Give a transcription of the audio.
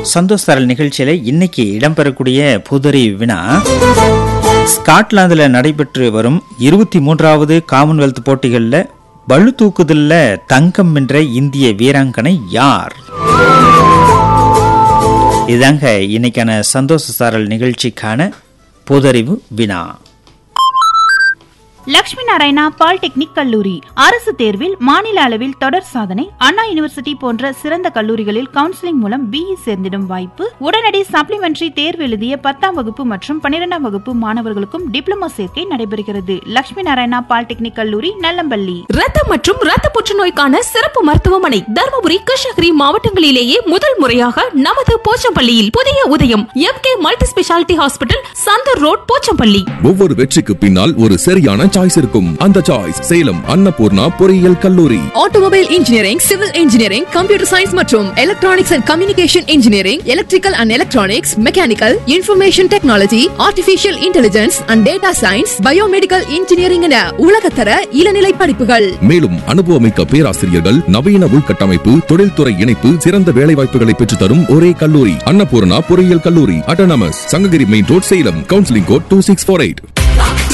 சந்தோஷ் சாரல் நிகழ்ச்சியில இன்னைக்கு இடம்பெறக்கூடிய பொதுறிவு வினா, ஸ்காட்லாந்தில் நடைபெற்று வரும் 23வது காமன்வெல்த் போட்டிகளில் பளு தூக்குதல்ல தங்கம் வென்ற இந்திய வீராங்கனை யார்? இதாங்க இன்னைக்கான சந்தோஷ சாரல் நிகழ்ச்சிக்கான பொதுறிவு வினா. லட்சுமி நாராயணா பாலிடெக்னிக் கல்லூரி அரசு தேர்வில் மாநில அளவில் தொடர் சாதனை. அண்ணா யூனிவர்சிட்டி போன்ற சிறந்த கல்லூரிகளில் கவுன்சிலிங் மூலம் பிஇ சேர்ந்திடும் வாய்ப்பு. உடனடி சப்ளிமெண்டரி தேர்வு எழுதிய 10ஆம் வகுப்பு மற்றும் 12ஆம் வகுப்பு மாணவர்களுக்கும் டிப்ளமோ சேர்க்கை நடைபெறுகிறது. லட்சுமி நாராயணா பாலிடெக்னிக் கல்லூரி, நல்லம்பள்ளி. ரத்தம் மற்றும் ரத்த புற்றுநோய்க்கான சிறப்பு மருத்துவமனை தர்மபுரி, கிருஷ்ணகிரி மாவட்டங்களிலேயே முதல் முறையாக நமது போச்சம்பள்ளியில் புதிய உதயம் MK multi speciality hospital, Santoor road, Pochampalli. ஒவ்வொரு வெற்றிக்கு பின்னால் ஒரு சரியான சாய்ஸ் இருக்கும். அந்த சாய்ஸ் சேலம் அன்னபூர்ணா பொறியியல் கல்லூரி. Automobile engineering, civil engineering, computer science மற்றும் electronics and communication engineering, electrical and electronics, mechanical, information technology, artificial intelligence and data science, biomedical engineering என உலகத்தர இளநிலை படிப்புகள். மேலும் அனுபவமிக்க பேராசிரியர்கள், நவீன உள்கட்டமைப்பு, தொழில்துறை இணைப்பு, சிறந்த வேலைவாய்ப்புகளை பெற்றுத் தரும் ஒரே கல்லூரி அன்னபூர்ணா பொறியியல் கல்லூரி, autonomous, Sankagiri main road, Salem. Counselling code 2648.